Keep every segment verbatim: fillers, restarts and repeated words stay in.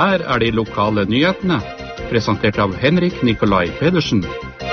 Her er de lokale nyhetene, presentert av Henrik Nikolai Pedersen.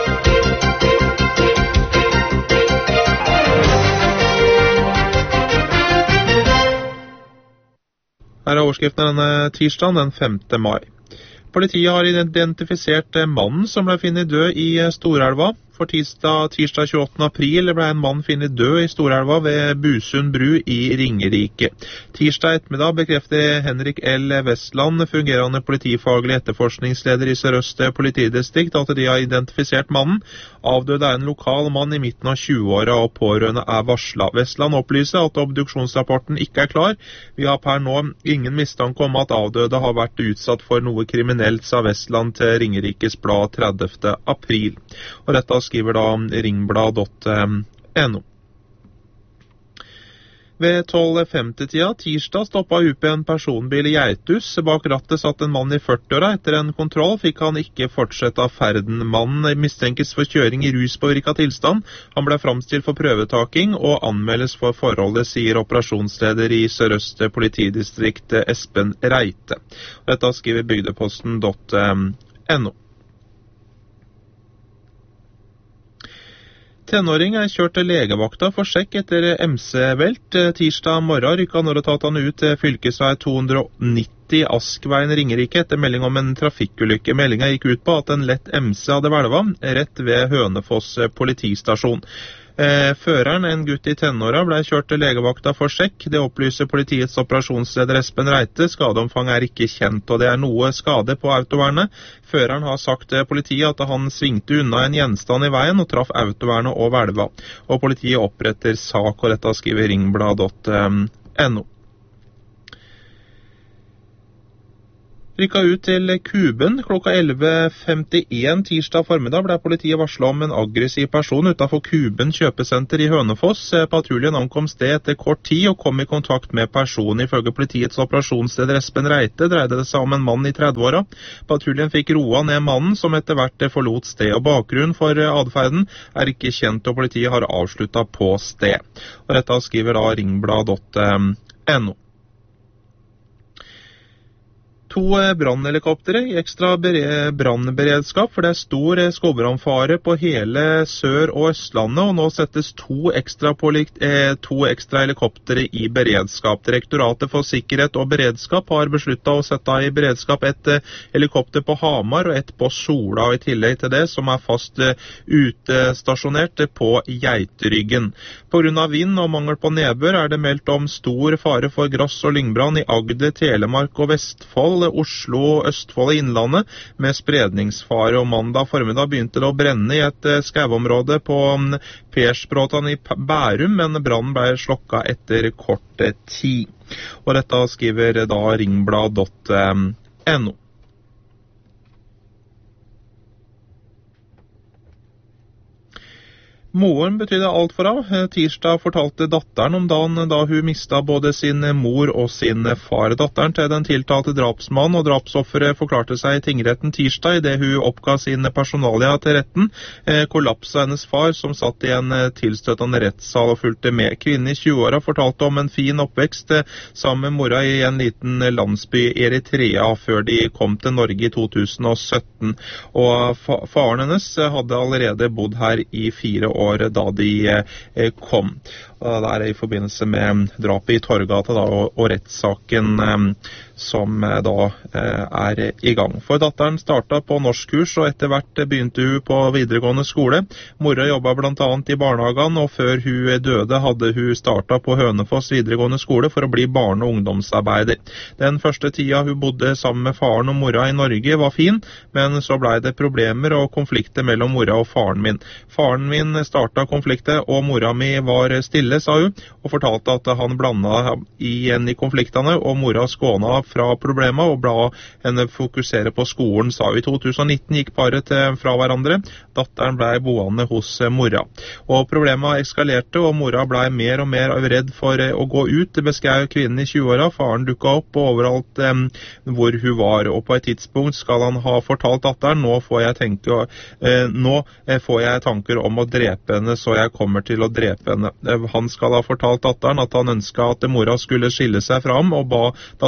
Her er overskriften denne tirsdagen den femte mai. Politiet har identifisert mannen som ble funnet død i Storelva. For tirsdag, tirsdag tjueåttende april ble en mann funnet død i Storelva ved Busund bru i Ringerike. Tirsdag ettermiddag bekrefter Henrik L. Westland, fungerende politifaglig etterforskningsleder i Sør-Øst politidistrikt, at de har identifisert mannen. Avdøde er en lokal mann i midten av tjueåra, og pårørende er varslet. Westland opplyser at obduksjonsrapporten ikke er klar. Vi har per nå ingen mistanke om at avdøde har vært utsatt for noe kriminelt, sa Westland til Ringerikes blad tredivte april. Og dette skriver da ringblad punktum no. Ved tolv femti-tida tirsdag stoppet U P en personbil i Geithus. Bak rattet satt en mann i førtiåra. Etter en kontroll fikk han ikke fortsette av ferden. Mannen mistenkes for kjøring i ruspåvirket tilstand. Han ble framstilt for prøvetaking og anmeldes for forholdet, sier operasjonsleder i Sør-Øst politidistrikt Espen Reite. Dette skriver bygdeposten punktum no. Tenåring er kjørt til legevakta for sjekk etter M C-velt. Tirsdag morgen rykket Nådetatene ut til fylkesvei to hundre nitti Askveien Ringerike etter melding om en trafikkulykke. Meldingen gikk ut på at en lett M C hadde hvelva rett ved Hønefoss politistasjon. Eh, føreren, en gutt i tenåra, ble kjørt til legevakta for sjekk. Det opplyser politiets operasjonsleder Espen Reite. Skadeomfang er ikke kjent, og det er noe skade på autovernet. Føreren har sagt til politiet at han svingte unna en gjenstand i veien og traff autovernet og hvelva. Og politiet oppretter sak, og dette skriver ringblad punktum no. Rykket ut til Kuben klokka elleve femtien tirsdag formiddag ble politiet varslet om en aggressiv person utenfor Kuben kjøpesenter i Hønefoss. Patruljen ankom sted etter kort tid og kom i kontakt med personen. Ifølge politiets operasjonsleder Espen Reite dreide det seg om en mann i trettiåra. Patruljen fikk roa ned mannen som etter hvert forlot sted, og bakgrunnen for adferden er ikke kjent, og politiet har avsluttet på sted. Og dette skriver da ringblad punktum no. To brannhelikoptere i ekstra brannberedskap, for det er stor skogbrannfare på hele Sør- og Østlandet, og nå settes to ekstra, eh, to ekstra helikoptere i beredskap. Direktoratet for sikkerhet og beredskap har besluttet å sette i beredskap et helikopter på Hamar og et på Sola, og i tillegg til det som er fast utstasjonert på Geiteryggen. På grunn av vind og mangel på nedbør er det meldt om stor fare for grass- og lyngbrann i Agder, Telemark og Vestfold, Oslo og Østfold i Innlandet med spredningsfare, og mandag formiddag begynte det å brenne i et skauområde på Persbråtan i Bærum, men brannen ble slokket etter kort tid. Og dette skriver da ringblad punktum no. Moren betydde alt for henne. Tirsdag fortalte datteren om dagen da hun mistet både sin mor og sin far. Datteren til den tiltalte drapsmannen og drapsofferet forklarte seg i tingretten tirsdag i det hun oppga sin personalia til retten. Kollapset hennes far, som satt i en tilstøtende rettssal og fulgte med. Kvinnen i tjueåra fortalte om en fin oppvekst sammen med mora i en liten landsby i Eritrea før de kom til Norge i to tusen og sytten. Og faren hennes hadde allerede bodd her i fire år. år da de kom. Det er i forbindelse med drapet i Torgata da, og, og rettssaken som da er i gang. For datteren startet på norskkurs, og etter hvert begynte hun på videregående skole. Mora jobbet blant annet i barnehagen, og før hun døde hadde hun startet på Hønefoss videregående skole for å bli barne- og ungdomsarbeider. Den første tida hun bodde sammen med faren og mora i Norge var fin, men så ble det problemer og konflikter mellom mora og faren min. Faren min startet konfliktet, og mora mi var stille, sa hun, og fortalte at han blandet igjen i konfliktene, og mora skåna fra problemet og ba henne fokusere på skolen, sa hun. I to tusen og nitten gikk paret til fra hverandre. Datteren ble boende hos mora. Og problemet eskalerte, og mora ble mer og mer redd for å gå ut, beskrev kvinnen i tjueåra. Faren dukket opp overalt eh, hvor hun var, og på et tidspunkt skal han ha fortalt datteren, nå får jeg tenke, eh, nå får jeg tanker om å drepe henne, så jeg kommer til å drepe henne. Han skal ha fortalt datteren at han ønsket at mora skulle skille seg fra ham, og ba datteren si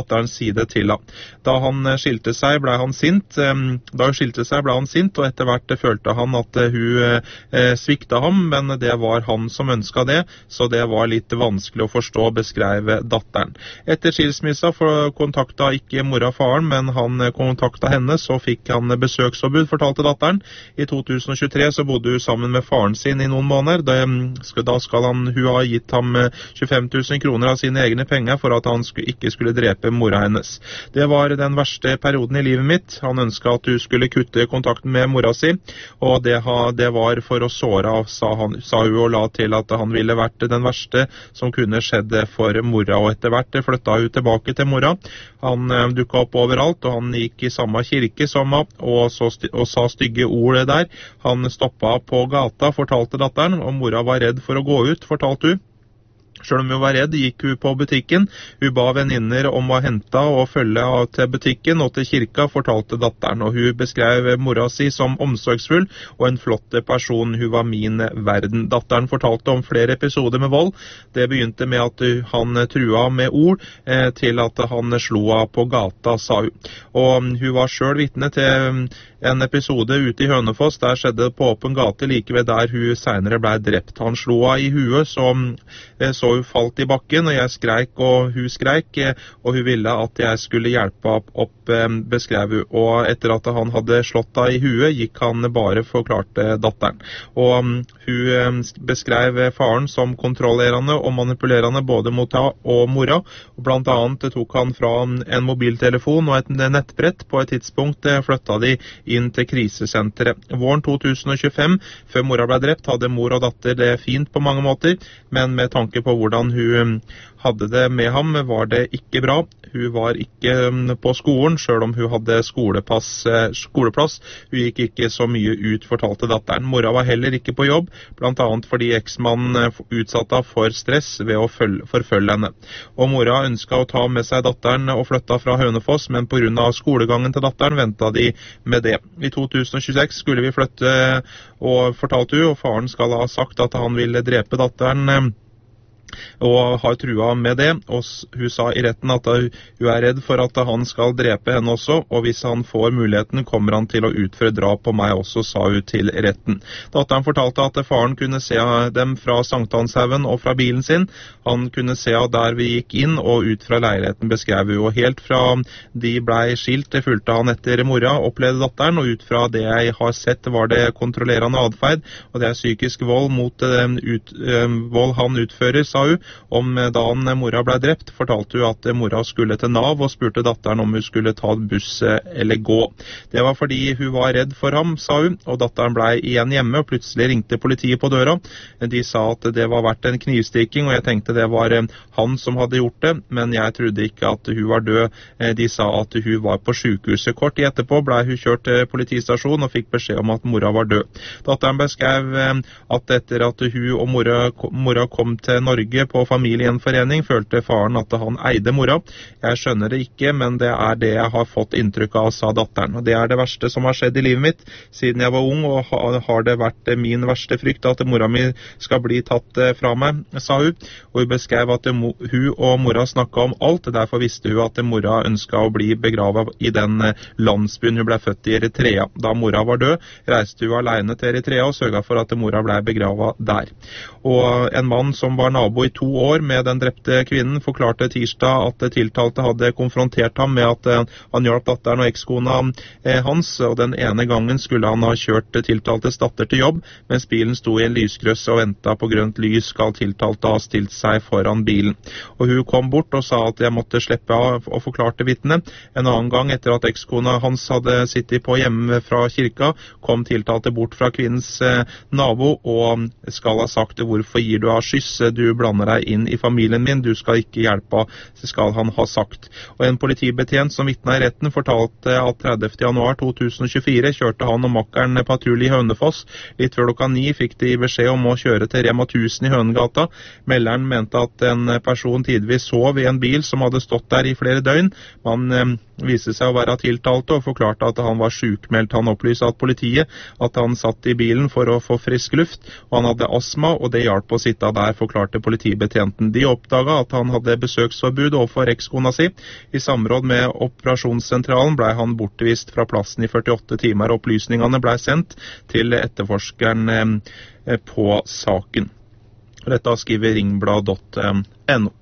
si det til ham. Da han skilte seg, ble han sint. Da hun skilte seg, ble han sint, og etter hvert følte han at hun svikta ham, men det var han som ønsket det, så det var litt vanskelig å forstå, beskrev datteren. Etter skilsmissa kontakta ikke mora faren, men han kontakta henne, så fikk han besøksoppbud, fortalte datteren. I to tusen og tjuetre så bodde hun sammen med faren sin i noen måneder. Da skal han, hun ha gitt ham tjuefem tusen kroner av sine egne penger for at han ikke skulle drepe mora hennes. Det var den verste perioden i livet mitt. Han ønsket at hun skulle kutte kontakten med mora si, og det, det var for å såre, sa, han, sa hun, og la til at han ville vært den verste som kunne skjedd for mora, og etter hvert flytta hun tilbake til mora. Han dukket opp overalt, og han gikk i samme kirke som henne, og, så, og sa stygge ord der. Han stoppet på gata, fortalte datteren, og mora var redd for å gå ut, fortalte hun. Selv om hun var redd, gikk hun på butikken. Hun ba venninner om å hente og følge til butikken og til kirka, fortalte datteren. Og hun beskrev mora si som omsorgsfull og en flott person. Hun var min verden. Datteren fortalte om flere episoder med vold. Det begynte med at han trua med ord eh, til at han slo av på gata, sa hun. Og hun var selv vitne til en episode ute i Hønefoss. Der skjedde det på åpen gate like ved der hun senere ble drept. Han slo av i huet, så, så hun falt i bakken, og jeg skreik, og hun skreik, og hun ville at jeg skulle hjelpe opp, beskrev hun. Og etter at han hadde slått av i huet, gikk han bare, forklarte datteren. Og hun beskrev faren som kontrollerende og manipulerende både mot henne og mora. Og blant annet tok han fra en mobiltelefon og et nettbrett. På et tidspunkt flytta de inn til krisesenteret. Våren to tusen og tjuefem, før mora ble drept, hadde mor og datter det fint på mange måter, men med tanke på hvordan hun hadde det med ham, var det ikke bra. Hun var ikke på skolen, selv om hun hadde skolepass, skoleplass. Hun gikk ikke så mye ut, fortalte datteren. Mora var heller ikke på jobb, blant annet fordi eksmannen utsatte for stress ved å følge, forfølge henne. Og mora ønsket å ta med seg datteren og flytta fra Hønefoss, men på grunn av skolegangen til datteren ventet de med det. I to tusen og tjueseks skulle vi flytte, og fortalte hun, og faren skal ha sagt at han ville drepe datteren, og har trua med det, og hun sa i retten at hun er redd for at han skal drepe henne også, og hvis han får muligheten kommer han til å utføre drap på meg også, sa hun til retten. Datteren fortalte at faren kunne se dem fra Sankthanshaugen og fra bilen sin. Han kunne se der vi gikk inn og ut fra leiligheten, beskrev hun, og helt fra de blei skilt fulgte han etter mora, opplevde datteren, og ut fra det jeg har sett var det kontrollerende adferd, og det er psykisk vold mot ut, vold han utfører, sa hun. Om dagen mora ble drept, fortalte hun at mora skulle til Nav og spurte datteren om hun skulle ta buss eller gå. Det var fordi hun var redd for ham, sa hun, og datteren ble igjen hjemme, og plutselig ringte politiet på døra. De sa at det var vært en knivstikking, og jeg tenkte det var han som hadde gjort det, men jeg trodde ikke at hun var død. De sa at hun var på sykehuset. Kort tid etterpå ble hun kjørt til politistasjonen og fikk beskjed om at mora var død. Datteren beskrev at etter at hun og mora, mora kom til Norge på familiegjenforening, følte faren at han eide mora. Jeg skjønner det ikke, men det er det jeg har fått inntrykk av, sa datteren. Og det er det verste som har skjedd i livet mitt siden jeg var ung, og har det vært min verste frykt at mora mi skal bli tatt fra meg, sa hun. Og hun beskrev at hun og mora snakket om alt, derfor visste hun at mora ønsket å bli begravet i den landsbyen hun ble født i Eritrea. Da mora var død, reiste hun alene til Eritrea og sørget for at mora ble begravet der. Og en mann som var nabo i to år med den drepte kvinnen, forklarte tirsdag at tiltalte hadde konfrontert ham med at han hjalp datteren og ekskona hans, og den ene gangen skulle han ha kjørt tiltaltes datter til jobb, mens bilen sto i en lyskrøss og ventet på grønt lys, skal tiltalte ha stilt seg foran bilen. Og hun kom bort og sa at jeg måtte slippe av, og forklarte vitnet. En annen gang, etter at ekskona hans hadde sittet på hjemme fra kirka, kom tiltalte bort fra kvinnens nabo og skal ha sagt: hvorfor gir du av skyss, du blander deg inn i familien min, du skal ikke hjelpe, skal han ha sagt. Og en politibetjent som vitnet i retten fortalte at tredivte januar to tusen og tjuefire kjørte han og makkeren patrulje i Hønefoss. Litt før klokka ni fikk de beskjed om å kjøre til Rema tusen i Hønegata. Melderen mente at en person tidvis sov i en bil som hadde stått der i flere døgn. Man eh, viste seg å være tiltalte og forklarte at han var sykmeldt. Han opplyste at politiet at han satt i bilen for å få frisk luft, og han hadde astma, og det hjalp å sitte der, forklarte politiet. politibetjenten. De oppdaget at han hadde besøksforbud overfor ekskona si. I samråd med operasjonssentralen ble han bortvist fra plassen i førtiåtte timer. Opplysningene ble sendt til etterforskeren på saken. Dette skriver ringblad punktum no.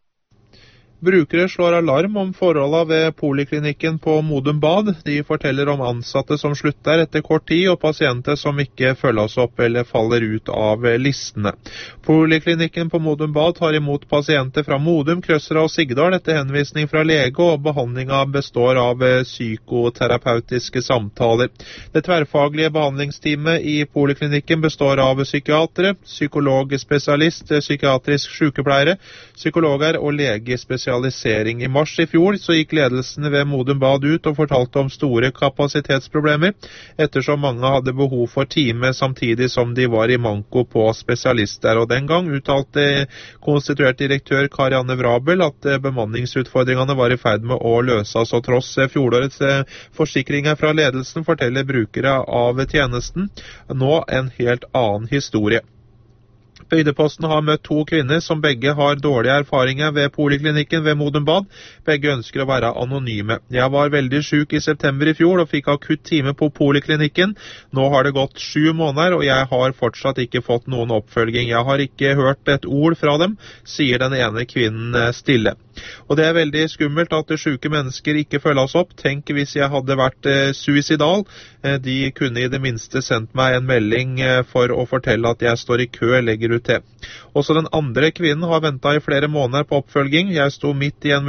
Brukere slår alarm om forholdene ved poliklinikken på Modum Bad. De forteller om ansatte som slutter etter kort tid, og pasienter som ikke følges opp eller faller ut av listene. Poliklinikken på Modum Bad tar imot pasienter fra Modum, Krøsra og Sigdal etter henvisning fra lege, og behandlingen består av psykoterapeutiske samtaler. Det tverrfaglige behandlingsteamet i poliklinikken består av psykiatere, psykologspesialist, psykiatrisk sykepleiere, psykologer og legespesialister. I mars i fjor så gikk ledelsen ved Modum Bad ut og fortalte om store kapasitetsproblemer, ettersom mange hadde behov for time samtidig som de var i manko på spesialister. Og den gang uttalte konstituert direktør Karianne Vrabel at bemanningsutfordringene var i ferd med å løses, og tross fjorårets forsikringer fra ledelsen forteller brukere av tjenesten nå en helt annen historie. Bygdeposten har møtt to kvinner som begge har dårlige erfaringer ved poliklinikken ved Modum Bad. Begge ønsker å være anonyme. Jeg var veldig syk i september i fjor og fikk akutt time på poliklinikken. Nå har det gått sju måneder, og jeg har fortsatt ikke fått noen oppfølging. Jeg har ikke hørt et ord fra dem, sier den ene kvinnen stille. Og det er veldig skummelt at syke mennesker ikke følges opp. Tenk hvis jeg hadde vært eh, suicidal. Eh, de kunne i det minste sendt meg en melding eh, for å fortelle at jeg står i kø, legger ut til. Også den andre kvinnen har ventet i flere måneder på oppfølging. Jeg sto midt i en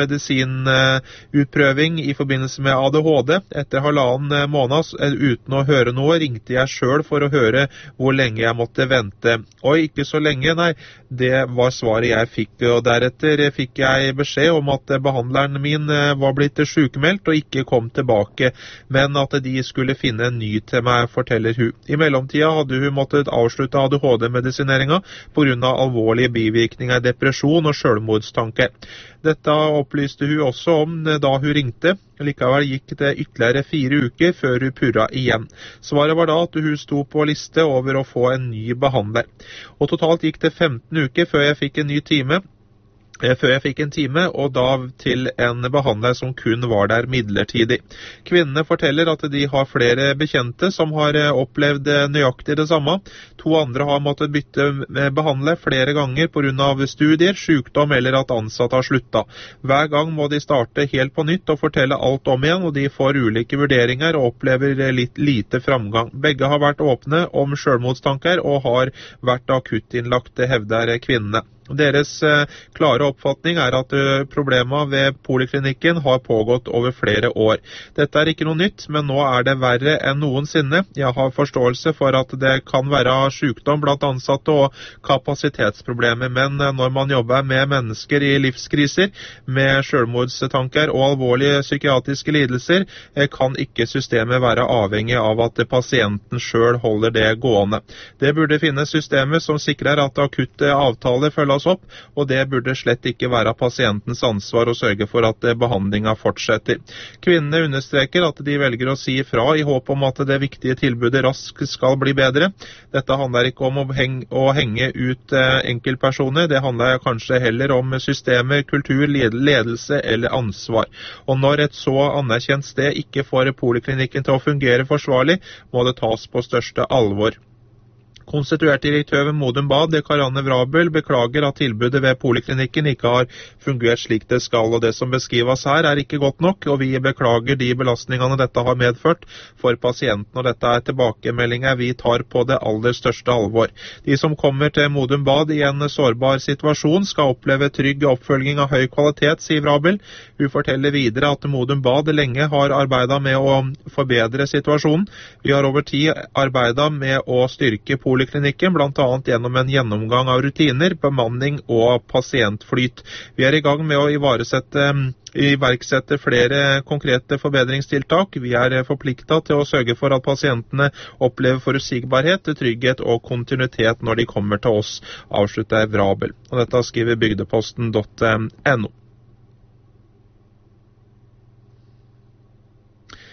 medisinutprøving eh, i forbindelse med A D H D. Etter halvannen eh, måned eh, uten å høre noe, ringte jeg selv for å høre hvor lenge jeg måtte vente. Og ikke så lenge, nei, det var svaret jeg fikk. Og deretter eh, fikk jeg beskjed om at behandleren min var blitt sykemeldt og ikke kom tilbake, men at de skulle finne en ny til meg, forteller hun. I mellomtida hadde hun måttet avslutte A D H D-medisineringa på grunn av alvorlige bivirkninger, depresjon og selvmordstanker. Dette opplyste hun også om da hun ringte. Likevel gikk det ytterligere fire uker før hun purra igjen. Svaret var da at hun sto på liste over å få en ny behandler. Og totalt gikk det femten uker før jeg fikk en ny time. Før jeg fikk en time, og da til en behandler som kun var der midlertidig. Kvinnene forteller at de har flere bekjente som har opplevd nøyaktig det samme. To andre har måttet bytte behandler flere ganger på grunn av studier, sykdom eller at ansatte har sluttet. Hver gang må de starte helt på nytt og fortelle alt om igjen, og de får ulike vurderinger og opplever litt lite framgang. Begge har vært åpne om selvmordstanker og har vært akuttinnlagte, hevder kvinnene. Deres eh, klare oppfatning er at uh, problemene ved poliklinikken har pågått over flere år. Dette er ikke noe nytt, men nå er det verre enn noensinne. Jeg har forståelse for at det kan være sykdom blant ansatte og kapasitetsproblemer, men uh, når man jobber med mennesker i livskriser, med selvmordstanker og alvorlige psykiatriske lidelser, uh, kan ikke systemet være avhengig av at pasienten selv holder det gående. Det burde finnes systemer som sikrer at akutte avtaler følges opp, og det burde slett ikke være pasientens ansvar å sørge for at behandlingen fortsetter. Kvinnene understreker at de velger å si ifra i håp om at det viktige tilbudet raskt skal bli bedre. Dette handler ikke om å henge, å henge ut eh, enkeltpersoner, det handler kanskje heller om systemer, kultur, ledelse eller ansvar. Og når et så anerkjent sted ikke får poliklinikken til å fungere forsvarlig, må det tas på største alvor. Konstituert direktør ved Modum Bad, Karianne Vrabel, beklager at tilbudet ved poliklinikken ikke har fungert slik det skal, og det som beskrives her er ikke godt nok, og vi beklager de belastningene dette har medført for pasienten, og dette er tilbakemeldinger vi tar på det aller største alvor. De som kommer til Modum Bad i en sårbar situasjon skal oppleve trygg oppfølging av høy kvalitet, sier Vrabel. Hun forteller videre at Modum Bad lenge har arbeidet med å forbedre situasjonen. Vi har over tid arbeidet med å styrke poliklinikken, poliklinikken, blant annet gjennom en gjennomgang av rutiner, bemanning og pasientflyt. Vi er i gang med å ivaresette, iverksette flere konkrete forbedringstiltak. Vi er forpliktet til å sørge for at pasientene opplever forutsigbarhet, trygghet og kontinuitet når de kommer til oss, avslutter Vrabel. Og dette skriver bygdeposten punktum no.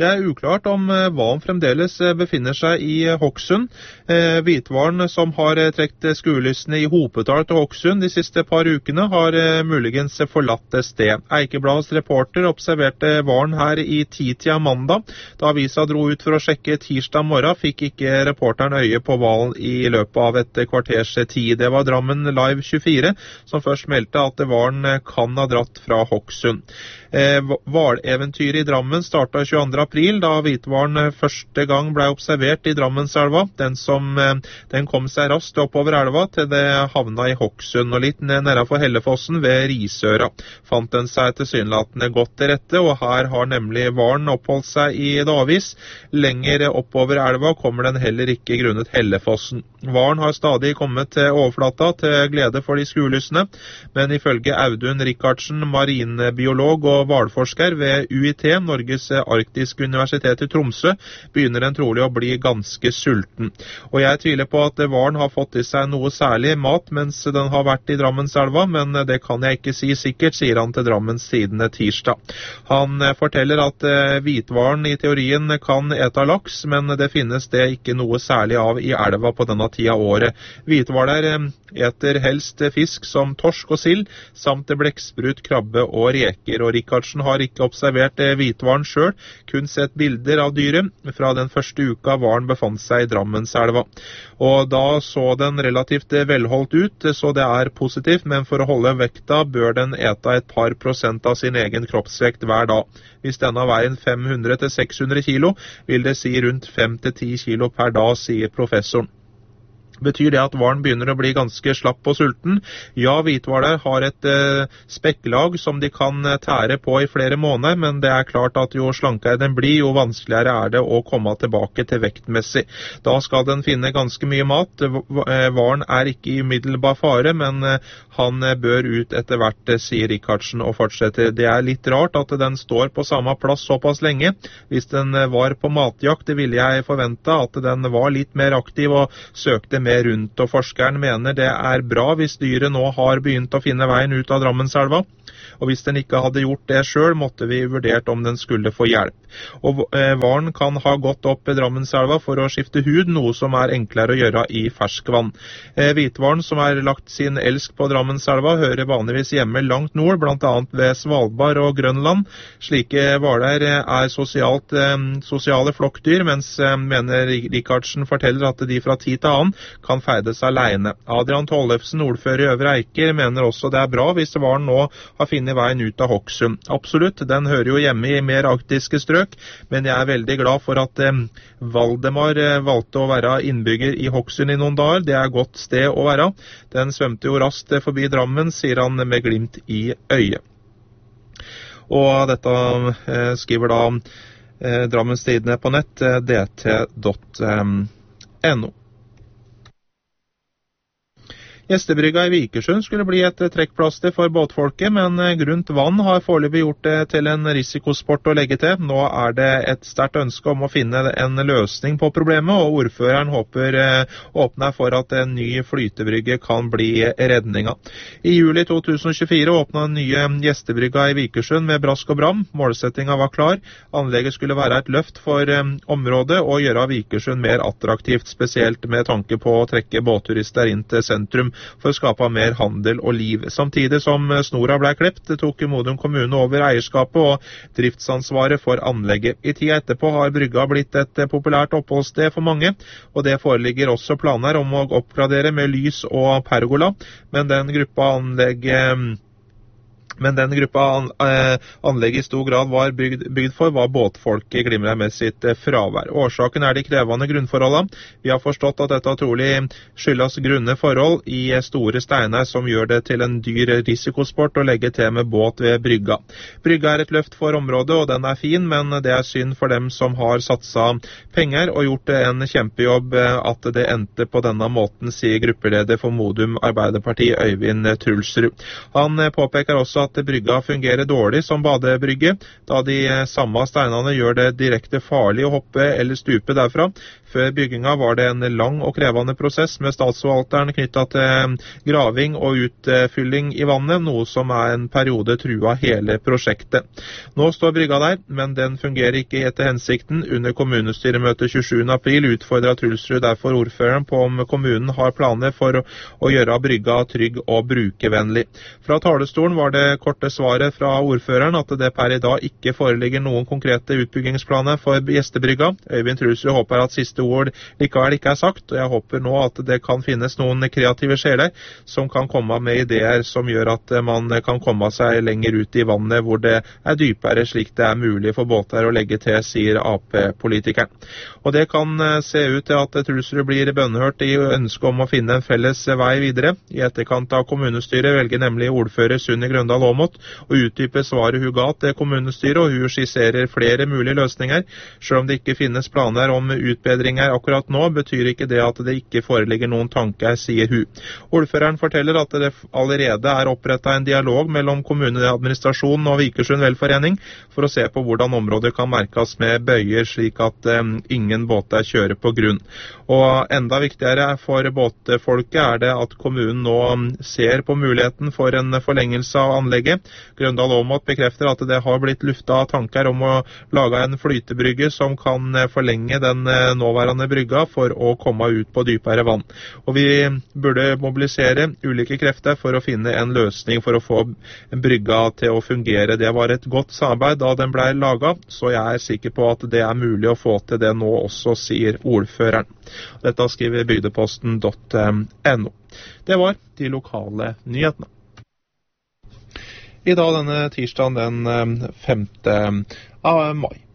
Det er uklart om Valen fremdeles befinner seg i Hokksund. Hvitvaren, som har trekt skuelystne i hopetall til Hokksund de siste par ukene, har muligens forlatt det sted. Eikebladets reporter observerte Varen her i titida mandag. Da avisa dro ut for å sjekke tirsdag morgen, fikk ikke reporteren øye på Valen i løpet av et kvarters tid. Det var Drammen Live tjuefire som først meldte at Varen kan ha dratt fra Hokksund. Hvaleventyret i Drammen startet tjueandre april, da hvitvaren første gang ble observert i Drammenselva. Den, som, den kom seg raskt oppover elva til det havna i Hokksund, og litt nedenfor Hellefossen ved Risøra fant den seg tilsynelatende godt til rette, og her har nemlig hvalen oppholdt seg i davis. Lenger oppover elva kommer den heller ikke grunnet Hellefossen. Hvalen har stadig kommet til overflata til glede for de skuelystne, men ifølge Audun Rikardsen, marinbiolog og hvalforsker ved U I T, Norges arktiske universitet i Tromsø, begynner den trolig å bli ganske sulten. Og jeg tviler på at hvalen har fått i seg noe særlig mat mens den har vært i Drammenselva, men det kan jeg ikke si sikkert, sier han til Drammens Tidende tirsdag. Han forteller at hvitvaren i teorien kan ete laks, men det finnes det ikke noe særlig av i elva på denne tida av året. Hvitvaler eter helst fisk som torsk og sild, samt blekksprut, krabbe og reker, og Rikardsen har ikke observert hvitvaren selv, kun sett bilder av dyret fra den første uka varen befant seg i Drammenselva. Og da så den relativt velholdt ut, så det er positivt, men for å holde vekta bør den ete et par prosent av sin egen kroppsvekt hver dag. Hvis denne veier fem hundre til seks hundre kilo, vil det si rundt fem til ti kilo per dag, sier professoren. Betyr det at hvalen begynner å bli ganske slapp og sulten? Ja, hvitvaler har et eh, spekklag som de kan tære på i flere måneder, men det er klart at jo slankere den blir, jo vanskeligere er det å komme tilbake til vektmessig. Da skal den finne ganske mye mat. Hvalen er ikke i umiddelbar fare, men eh, han bør ut etter hvert, sier Rikardsen og fortsetter. Det er litt rart at den står på samme plass såpass lenge. Hvis den var på matjakt, det ville jeg forvente at den var litt mer aktiv og søkte mer rundt, og forskeren mener det er bra hvis dyret nå har begynt å finne veien ut av Drammenselva, og hvis den ikke hadde gjort det selv, måtte vi vurdert om den skulle få hjelp. Og eh, hvalen kan ha gått opp i Drammenselva for å skifte hud, noe som er enklere å gjøre i ferskvann. Eh, Hvitvalen, som har lagt sin elsk på Drammenselva, hører vanligvis hjemme langt nord, blant annet ved Svalbard og Grønland. Slike hvaler er sosialt, eh, sosiale flokkdyr, mens eh, mener Rikardsen forteller at de fra tid til annen kan ferdes alene. Adrian Tollefsen, ordfører i Øvre Eiker, mener også det er bra hvis hvalen nå har funnet veien ut av Hokksund. Absolutt, den hører jo hjemme i mer arktiske strøk, men jeg er veldig glad for at eh, Valdemar eh, valgte å være innbygger i Hokksund i noen dager. Det er et godt sted å være. Den svømte jo raskt forbi Drammen, sier han med glimt i øyet. Og dette eh, skriver da eh, Drammens Tidende på nett, eh, d t punktum n o. Gjestebrygga i Vikersund skulle bli et trekkplaster for båtfolket, men grunt vann har foreløpig gjort det til en risikosport å legge til. Nå er det et sterkt ønske om å finne en løsning på problemet, og ordføreren håper åpner for at en ny flytebrygge kan bli redninga. I juli to tusen og tjuefire åpnet den nye gjestebrygga i Vikersund med brask og bram. Målsettinga var klar. Anlegget skulle være et løft for området og gjøre Vikersund mer attraktivt, spesielt med tanke på å trekke båtturister inn til sentrum for å skape mer handel og liv. Samtidig som snora ble klept, tok Modum kommune over eierskapet og driftsansvaret for anlegget. I tida etterpå har brygga blitt et populært oppholdssted for mange, og det foreligger også planer om å oppgradere med lys og pergola, men den gruppa anlegg Men den gruppa anlegg i stor grad var bygd, bygd for, var båtfolket glimrer med sitt fravær. Årsaken er de krevende grunnforholdene. Vi har forstått at dette trolig skyldes grunne forhold i store steiner som gjør det til en dyr risikosport å legge til med båt ved brygga. Brygga er et løft for området, og den er fin, men det er synd for dem som har satset penger og gjort en kjempejobb at det endte på denne måten, sier gruppeleder for Modum Arbeiderparti Øyvind Trulsrud. Han påpeker også at brygga fungerer dårlig som badebrygge, da de samme steinene gjør det direkte farlig å hoppe eller stupe derfra. Før bygginga var det en lang og krevende prosess med statsforvalteren knyttet til graving og utfylling i vannet, noe som er en periode trua hele prosjektet. Nå står brygga der, men den fungerer ikke etter hensikten. Under kommunestyremøtet tjuesjuende april utfordret Trulsrud derfor ordføreren på om kommunen har planer for å gjøre brygga trygg og brukervennlig. Fra talerstolen var det korte svaret fra ordføreren at det per i dag ikke foreligger noen konkrete utbyggingsplaner for gjestebrygga. Øyvind Trulsrud håper at siste ord likevel ikke er sagt, og jeg håper nå at det kan finnes noen kreative sjeler som kan komme med ideer som gjør at man kan komme seg lenger ut i vannet hvor det er dypere, slik det er mulig for båter å legge til, sier A P-politikeren. Og det kan se ut til at Trulsrud blir bønnhørt i ønsket om å finne en felles vei videre. I etterkant av kommunestyret velger nemlig ordfører Sunni Grøndal Åmot å utdype svaret hun ga til kommunestyret, og hun skisserer flere mulige løsninger. Selv om det ikke finnes planer om utbedring akkurat nå, betyr ikke det at det ikke foreligger noen tanker, sier hun. Ordføreren forteller at det allerede er opprettet en dialog mellom kommuneadministrasjonen og Vikersund velforening for å se på hvordan området kan merkes med bøyer, slik at um, ingen båter kjører på grunn. Og enda viktigere for båtfolket er det at kommunen nå ser på muligheten for en forlengelse av anlegget. Grøndal Åmot bekrefter at det har blitt luftet tanker om å lage en flytebrygge som kan forlenge den nåværende brygga for å komme ut på dypere vann. Og vi burde mobilisere ulike krefter for å finne en løsning for å få brygga til å fungere. Det var et godt samarbeid da den ble laget, så jeg er sikker på at det er mulig å få til det nå også, sier ordføreren. Dette skriver bygdeposten punktum no. Det var de lokale nyhetene. I dag denne tirsdagen den femte av mai.